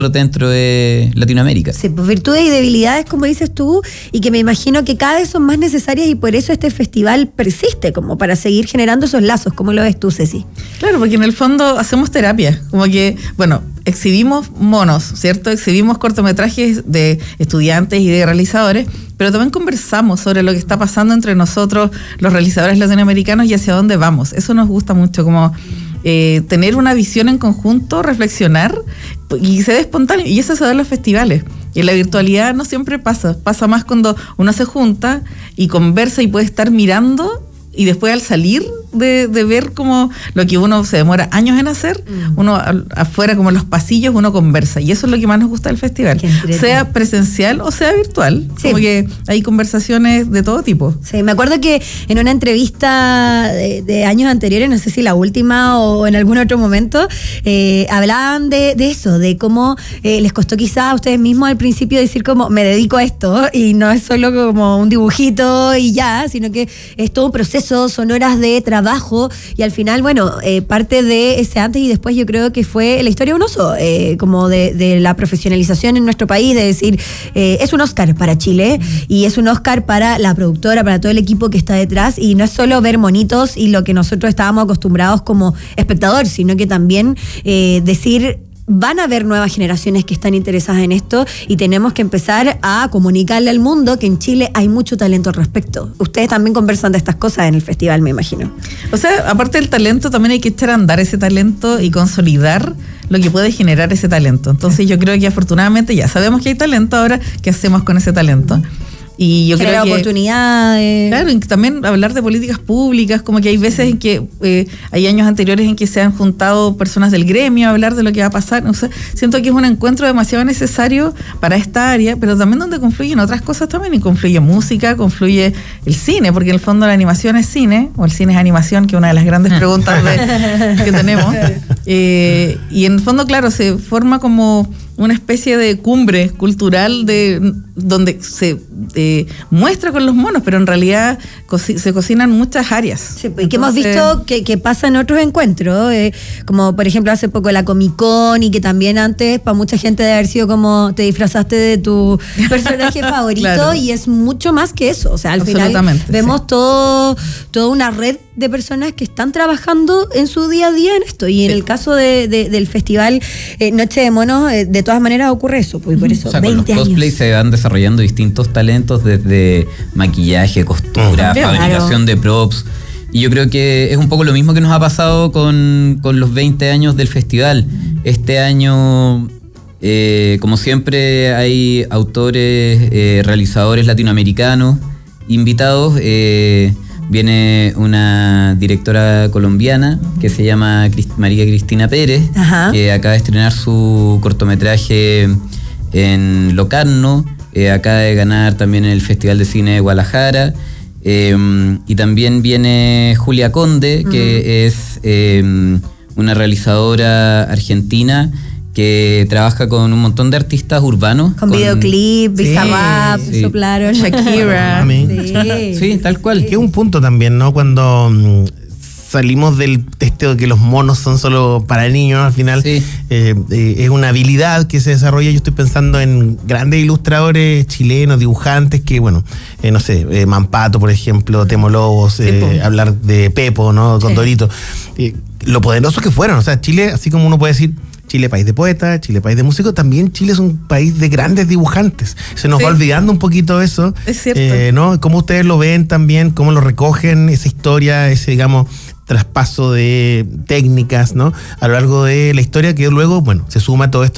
dentro de Latinoamérica. Sí, pues virtudes y debilidades, como dices tú, y que me imagino que cada vez son más necesarias y por eso este festival persiste, como para seguir generando esos lazos. ¿Cómo lo ves tú, Ceci? Claro, porque en el fondo hacemos terapia, como que, bueno, exhibimos monos, ¿cierto? Exhibimos cortometrajes de estudiantes y de realizadores, pero también conversamos sobre lo que está pasando entre nosotros, los realizadores latinoamericanos, y hacia dónde vamos. Eso nos gusta mucho, como tener una visión en conjunto, reflexionar, y se ve espontáneo, y eso se da en los festivales. Y en la virtualidad no siempre pasa más cuando uno se junta y conversa y puede estar mirando, y después al salir de ver como lo que uno se demora años en hacer, uno afuera como en los pasillos uno conversa, y eso es lo que más nos gusta del festival, sea presencial o sea virtual, sí. Como que hay conversaciones de todo tipo. Sí, me acuerdo que en una entrevista de años anteriores, no sé si la última o en algún otro momento, hablaban de eso, de cómo les costó quizás a ustedes mismos al principio decir como me dedico a esto, y no es solo como un dibujito y ya, sino que es todo un proceso, son horas de trabajo, y al final, bueno, parte de ese antes y después yo creo que fue la historia de un oso, como de la profesionalización en nuestro país, de decir, es un Oscar para Chile, y es un Oscar para la productora, para todo el equipo que está detrás, y no es solo ver monitos y lo que nosotros estábamos acostumbrados como espectador, sino que también decir, van a haber nuevas generaciones que están interesadas en esto, y tenemos que empezar a comunicarle al mundo que en Chile hay mucho talento al respecto. Ustedes también conversan de estas cosas en el festival, me imagino. O sea, aparte del talento, también hay que echar a andar ese talento y consolidar lo que puede generar ese talento. Entonces yo creo que afortunadamente ya sabemos que hay talento, ahora ¿qué hacemos con ese talento? Y yo generar creo que oportunidades. Claro, y también hablar de políticas públicas, como que hay veces en que hay años anteriores en que se han juntado personas del gremio a hablar de lo que va a pasar. O sea, siento que es un encuentro demasiado necesario para esta área, pero también donde confluyen otras cosas también, y confluye música, confluye el cine, porque en el fondo la animación es cine, o el cine es animación, que es una de las grandes preguntas que tenemos. Y en el fondo, claro, se forma como una especie de cumbre cultural donde se muestra con los monos, pero en realidad se cocinan muchas áreas. Sí, y que hemos visto que pasa en otros encuentros, como por ejemplo hace poco la Comic Con, y que también antes para mucha gente debe haber sido como te disfrazaste de tu personaje favorito, claro. Y es mucho más que eso, o sea, al final vemos toda una red de personas que están trabajando en su día a día en esto, y en el caso del festival Noche de Monos, de todas maneras ocurre eso, pues por eso, o sea, 20 con los cosplays se van desarrollando distintos talentos, desde maquillaje, costura, fabricación de props, y yo creo que es un poco lo mismo que nos ha pasado con los 20 años del festival. Este año, como siempre, hay autores, realizadores latinoamericanos invitados. Viene una directora colombiana que se llama María Cristina Pérez, que acaba de estrenar su cortometraje en Locarno, acaba de ganar también el Festival de Cine de Guadalajara, y también viene Julia Conde, que es una realizadora argentina que trabaja con un montón de artistas urbanos. Con videoclip, Bizarrap, soplaron. Shakira. Sí, tal cual. Que es un punto también, ¿no? Cuando salimos del texto de que los monos son solo para niños, al final es una habilidad que se desarrolla. Yo estoy pensando en grandes ilustradores chilenos, dibujantes, que bueno, no sé, Mampato, por ejemplo, Temo Lobos, hablar de Pepo, ¿no? Condorito. Lo poderosos que fueron, o sea, Chile, así como uno puede decir Chile país de poetas, Chile país de músicos, también Chile es un país de grandes dibujantes. Se nos va olvidando un poquito eso. Es cierto. ¿No? Cómo ustedes lo ven también, cómo lo recogen, esa historia, ese, digamos, traspaso de técnicas, ¿no? A lo largo de la historia, que luego, bueno, se suma todo esto